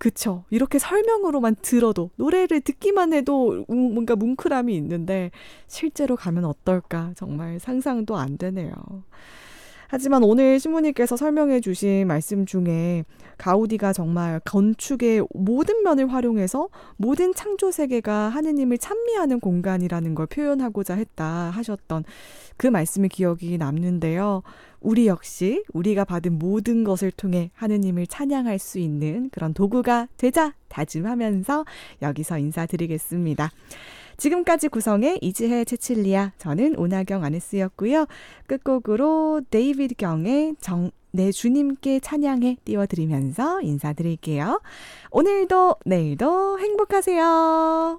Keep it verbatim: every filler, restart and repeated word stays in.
그쵸. 이렇게 설명으로만 들어도 노래를 듣기만 해도 음, 뭔가 뭉클함이 있는데 실제로 가면 어떨까 정말 상상도 안 되네요. 하지만 오늘 신부님께서 설명해 주신 말씀 중에 가우디가 정말 건축의 모든 면을 활용해서 모든 창조 세계가 하느님을 찬미하는 공간이라는 걸 표현하고자 했다 하셨던 그 말씀이 기억이 남는데요. 우리 역시 우리가 받은 모든 것을 통해 하느님을 찬양할 수 있는 그런 도구가 되자 다짐하면서 여기서 인사드리겠습니다. 지금까지 구성의 이지혜, 채칠리아, 저는 오나경 아네스였고요. 끝곡으로 데이비드 경의 정, 내 주님께 찬양해 띄워드리면서 인사드릴게요. 오늘도 내일도 행복하세요.